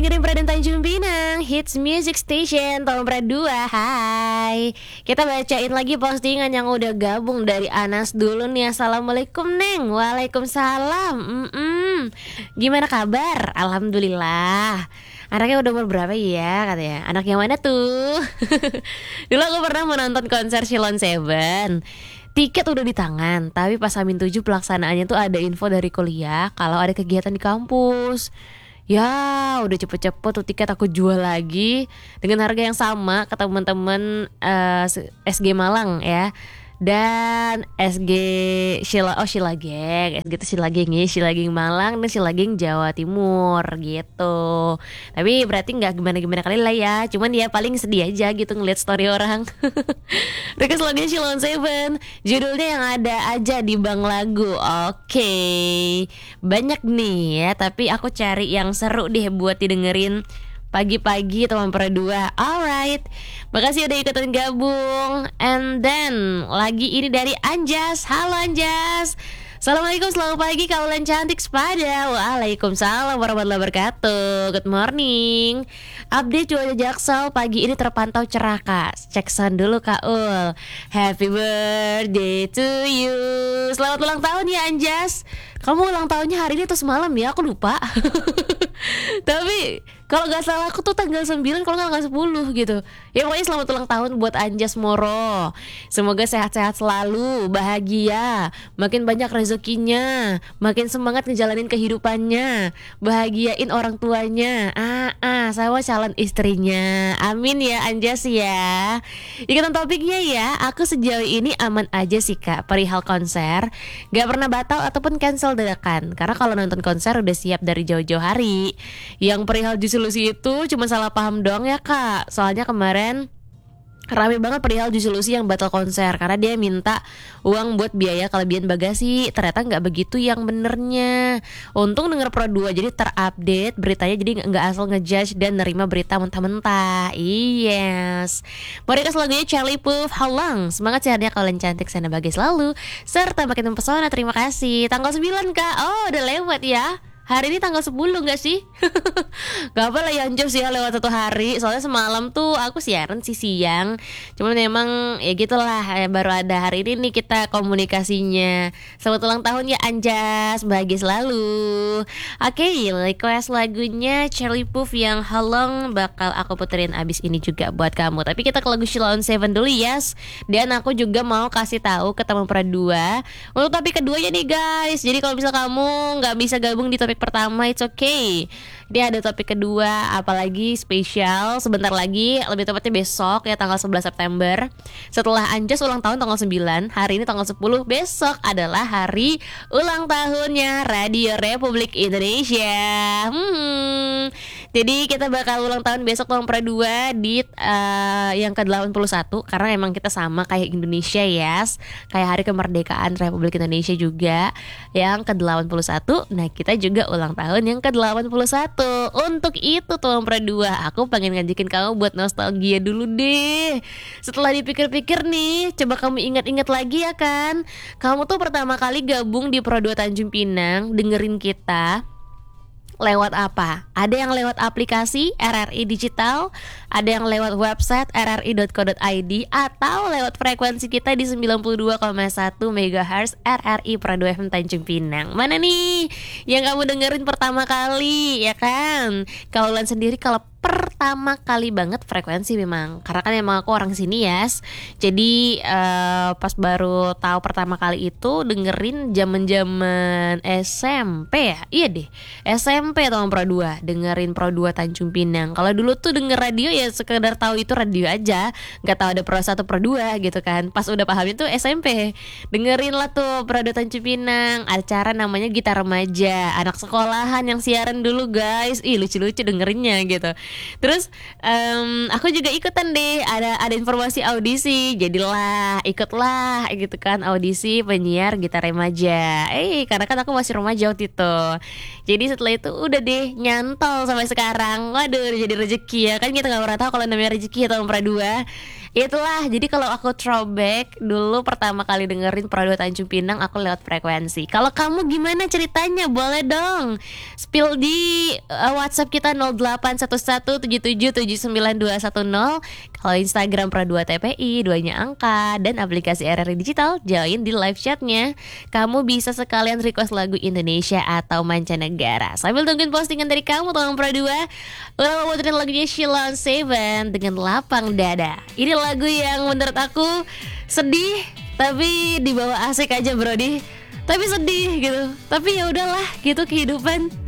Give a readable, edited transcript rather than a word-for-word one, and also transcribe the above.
dengerin Pradana Tanjung Pinang, Hits Music Station tahun Pradua. Hai, kita bacain lagi postingan yang udah gabung dari Anas dulu nih. Assalamualaikum Neng. Waalaikumsalam. Gimana kabar? Alhamdulillah. Anaknya udah umur berapa ya katanya? Anak yang mana tuh? Dulu aku pernah menonton konser Sheila on 7. Tiket udah di tangan, tapi pas H-7 pelaksanaannya tuh ada info dari kuliah kalau ada kegiatan di kampus. Ya udah cepet-cepet tuh tiket aku jual lagi dengan harga yang sama ke teman-teman SG Malang ya. Dan SG Sheila Geng, SG itu Sheila Geng ya, Sheila Geng Malang dan Sheila Geng Jawa Timur gitu. Tapi berarti nggak gimana-gimana kali lah ya, cuman ya paling sedih aja gitu ngeliat story orang. Request lagunya Sheila on 7, judulnya yang ada aja di Bang Lagu. Oke, banyak nih ya, tapi aku cari yang seru deh buat didengerin pagi-pagi teman Pradua. Alright, makasih udah ikutan gabung. And then lagi ini dari Anjas. Halo Anjas. Assalamualaikum, selamat pagi kaulan cantik sepada. Waalaikumsalam warahmatullahi wabarakatuh. Good morning. Update cuaca Jaksel pagi ini terpantau cerah kak. Cek sound dulu kak Ul. Happy birthday to you. Selamat ulang tahun ya Anjas. Kamu ulang tahunnya hari ini atau semalam ya? Aku lupa. Tapi kalau gak salah aku tuh tanggal 9, kalau gak 10 gitu. Ya pokoknya selamat ulang tahun buat Anjas Moro. Semoga sehat-sehat selalu, bahagia, makin banyak rezekinya, makin semangat ngejalanin kehidupannya, bahagiain orang tuanya, sama calon istrinya. Amin ya Anjas ya. Ikutan topiknya ya. Aku sejauh ini aman aja sih kak perihal konser. Gak pernah batal ataupun cancel dadakan. Karena kalau nonton konser udah siap dari jauh-jauh hari. Yang perihal Juicy itu cuma salah paham doang ya kak. Soalnya kemarin rame banget perihal Juicy yang batal konser karena dia minta uang buat biaya kelebihan bagasi. Ternyata nggak begitu yang benernya. Untung denger Pro 2 jadi terupdate beritanya, jadi nggak asal ngejudge dan nerima berita mentah-mentah. Yes. Mau request lagunya Charlie Puth Halang. Semangat sehatnya kalian cantik sana bahagia selalu serta makin mempesona. Terima kasih. Tanggal 9 kak. Oh udah lewat ya. Hari ini tanggal 10 gak sih? Gak apa lah ya Anjos ya lewat 1 hari. Soalnya semalam tuh aku siaran sih siang. Cuman memang ya gitulah ya, baru ada hari ini nih kita komunikasinya. Selamat ulang tahun ya Anjas, bahagia selalu. Oke, request lagunya Charlie Puth yang Halong bakal aku puterin abis ini juga buat kamu. Tapi kita ke lagu Sheila on 7 dulu yes. Dan aku juga mau kasih tahu ke teman Pradua untuk topik keduanya nih guys. Jadi kalau misal kamu gak bisa gabung di topik pertama, it's okay. Dia ada topik kedua, apalagi spesial sebentar lagi, lebih tepatnya besok ya tanggal 11 September. Setelah Anjas ulang tahun tanggal 9, hari ini tanggal 10, besok adalah hari ulang tahunnya Radio Republik Indonesia. Jadi kita bakal ulang tahun besok tahun Pradua di yang ke-81 karena emang kita sama kayak Indonesia yes. Kayak hari kemerdekaan Republik Indonesia juga yang ke-81. Nah, kita juga ulang tahun yang ke-81. Untuk itu Tuan Pradua, aku pengen ngajakin kamu buat nostalgia dulu deh. Setelah dipikir-pikir nih, coba kamu ingat-ingat lagi ya kan. Kamu tuh pertama kali gabung di Pro 2 Tanjung Pinang, dengerin kita lewat apa? Ada yang lewat aplikasi RRI Digital, ada yang lewat website rri.co.id, atau lewat frekuensi kita di 92,1 MHz RRI Pro 2 FM Tanjung Pinang. Mana nih yang kamu dengerin pertama kali ya kan? Kaulan sendiri kalau pertama kali banget frekuensi memang karena kan emang aku orang sini yes. Jadi pas baru tahu pertama kali itu dengerin zaman SMP ya. Iya deh SMP tahun Pro 2 dengerin Pro 2 Tanjung Pinang. Kalau dulu tuh denger radio ya sekedar tahu itu radio aja, nggak tahu ada Pro 1 Pro 2 gitu kan. Pas udah paham itu SMP dengerin lah tuh Pro 2 Tanjung Pinang, acara namanya Gitar Remaja, anak sekolahan yang siaran dulu guys. Ih lucu-lucu dengerinnya gitu. Terus aku juga ikutan deh, ada informasi audisi, jadilah ikutlah gitu kan audisi penyiar Gitar Remaja. Karena kan aku masih remaja waktu itu. Jadi setelah itu udah deh nyantol sampai sekarang. Waduh jadi rezeki ya kan, kita nggak pernah tahu kalau namanya rezeki ya tahun Pradua. Itulah, jadi kalau aku throwback dulu pertama kali dengerin Pro 2 Tanjung Pinang, aku lewat frekuensi. Kalau kamu gimana ceritanya? Boleh dong spill di WhatsApp kita 081177792210. Kalau Instagram Pro 2 TPI, duanya angka, dan aplikasi RRI Digital, join di live chatnya. Kamu bisa sekalian request lagu Indonesia atau mancanegara. Sambil tungguin postingan dari kamu, tolong Pro 2. Udah mau muterin lagunya Sheila on Seven dengan Lapang Dada. Ini lagu yang menurut aku sedih, tapi dibawa asik aja Brody. Tapi sedih gitu. Tapi ya udahlah, gitu kehidupan.